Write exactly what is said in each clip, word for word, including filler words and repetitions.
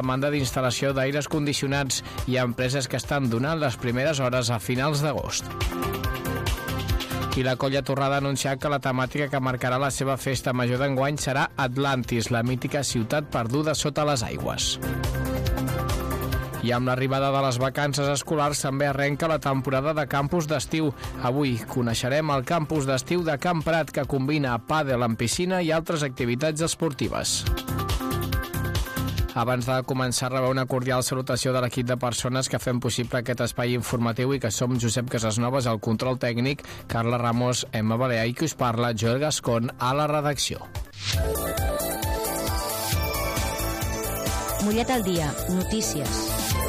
demanda d'instal·lació d'aires condicionats i empreses que estan donant les primeres hores a finals d'agost. I la Colla Torrada ha anunciat que la temàtica que marcarà la seva festa major d'enguany serà Atlantis, la mítica ciutat perduda sota les aigües. I amb l'arribada de les vacances escolars també arrenca la temporada de campus d'estiu. Avui coneixerem el campus d'estiu de Camp Prat, que combina pàdel en piscina i altres activitats esportives. Abans de començar, rebeu una cordial salutació de l'equip de persones que fem possible aquest espai informatiu i que som Josep Casasnovas al control tècnic, Carla Ramos, Emma Baleà i qui us parla, Joel Gascon, a la redacció. Mollet al dia, notícies.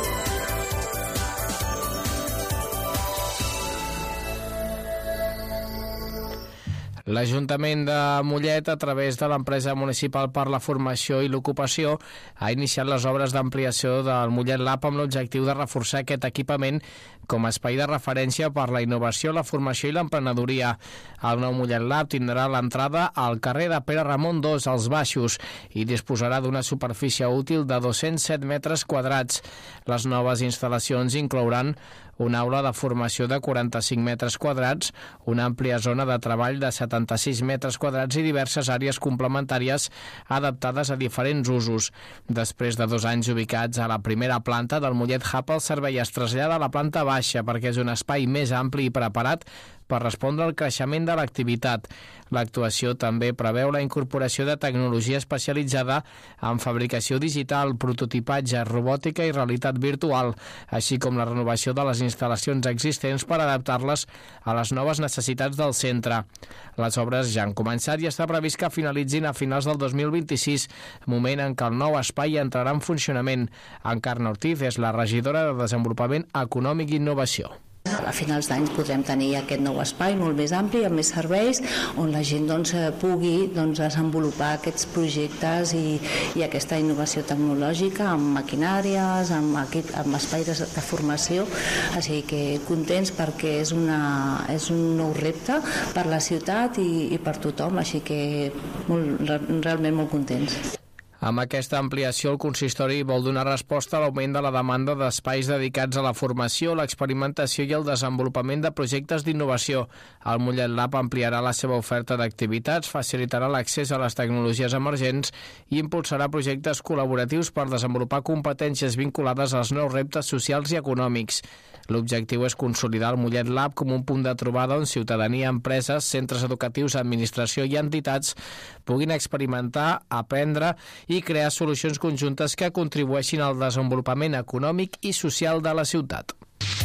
L'Ajuntament de Mollet, a través de l'empresa municipal per la formació i l'ocupació, ha iniciat les obres d'ampliació del Mollet Lab amb l'objectiu de reforçar aquest equipament com a espai de referència per la innovació, la formació i l'emprenedoria. El nou Mollet Lab tindrà l'entrada al carrer de Pere Ramon dos, als Baixos, i disposarà d'una superfície útil de dos-cents set metres quadrats. Les noves instal·lacions inclouran una aula de formació de quaranta-cinc metres quadrats, una àmplia zona de treball de setanta-sis metres quadrats i diverses àrees complementàries adaptades a diferents usos. Després de dos anys ubicats a la primera planta del Mollet Hub, el servei es trasllada a la planta baixa perquè és un espai més ampli i preparat per respondre al creixement de l'activitat. L'actuació també preveu la incorporació de tecnologia especialitzada en fabricació digital, prototipatge, robòtica i realitat virtual, així com la renovació de les instal·lacions existents per adaptar-les a les noves necessitats del centre. Les obres ja han començat i està previst que finalitzin a finals del dos mil vint-i-sis, moment en què el nou espai entrarà en funcionament. Encarna Ortiz és la regidora de Desenvolupament Econòmic i Innovació. A finals d'any podrem tenir aquest nou espai molt més ampli, amb més serveis, on la gent doncs, pugui doncs, desenvolupar aquests projectes i, i aquesta innovació tecnològica amb maquinàries, amb, equip, amb espais de, de formació. Així que contents perquè és, una, és un nou repte per la ciutat i, i per tothom, així que molt, realment molt contents. Amb aquesta ampliació, el consistori vol donar resposta a l'augment de la demanda d'espais dedicats a la formació, l'experimentació i el desenvolupament de projectes d'innovació. El Mollet Lab ampliarà la seva oferta d'activitats, facilitarà l'accés a les tecnologies emergents i impulsarà projectes col·laboratius per desenvolupar competències vinculades als nous reptes socials i econòmics. L'objectiu és consolidar el Mollet Lab com un punt de trobada on ciutadania, empreses, centres educatius, administració i entitats puguin experimentar, aprendre i crear solucions conjuntes que contribueixin al desenvolupament econòmic i social de la ciutat.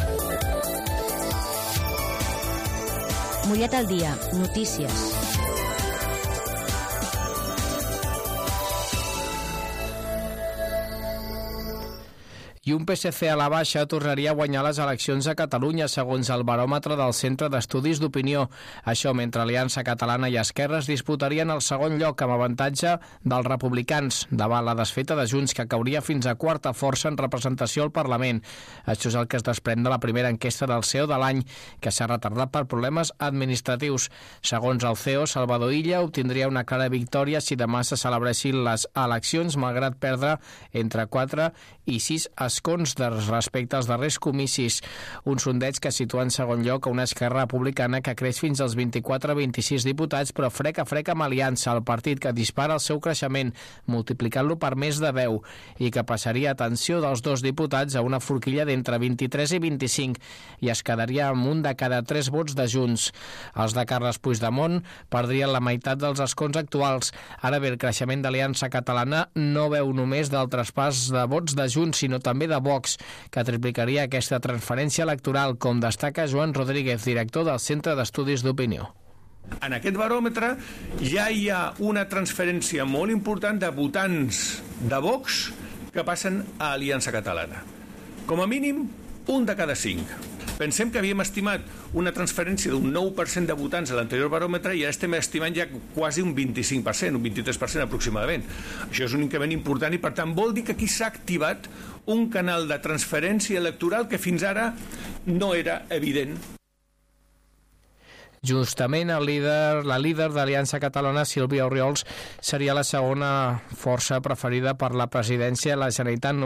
Mollet al dia, notícies. I un P S C a la baixa tornaria a guanyar les eleccions a Catalunya, segons el baròmetre del Centre d'Estudis d'Opinió. Això mentre Aliança Catalana i Esquerra es disputarien el segon lloc amb avantatge dels republicans, davant la desfeta de Junts, que cauria fins a quarta força en representació al Parlament. Això és el que es desprèn de la primera enquesta del C E O de l'any, que s'ha retardat per problemes administratius. Segons el C E O, Salvador Illa obtindria una clara victòria si demà se celebressin les eleccions, malgrat perdre entre quatre i sis escons respecte als darrers comicis. Un sondeig que situa en segon lloc a una Esquerra Republicana que creix fins als vint-i-quatre a vint-i-sis diputats, però frec a frec amb Aliança, el partit que dispara el seu creixement, multiplicant-lo per més de deu, i que passaria atenció dels dos diputats a una forquilla d'entre vint-i-tres i vint-i-cinc, i es quedaria amb un de cada tres vots de Junts. Els de Carles Puigdemont perdrien la meitat dels escons actuals. Ara bé, el creixement d'Aliança Catalana no veu només del traspàs de vots de Junts, sinó també de Vox, que triplicaria aquesta transferència electoral, com destaca Joan Rodríguez, director del Centre d'Estudis d'Opinió. En aquest baròmetre ja hi ha una transferència molt important de votants de Vox que passen a Aliança Catalana. Com a mínim, un de cada cinc. Pensem que havíem estimat una transferència d'un nou per cent de votants a l'anterior baròmetre i ara estem estimant ja quasi un vint-i-cinc per cent, un vint-i-tres per cent aproximadament. Això és un increment important i, per tant, vol dir que aquí s'ha activat un canal de transferència electoral que fins ara no era evident. Justament el líder, la líder d'Aliança Catalana, Sílvia Orriols, seria la segona força preferida per la presidència de la Generalitat,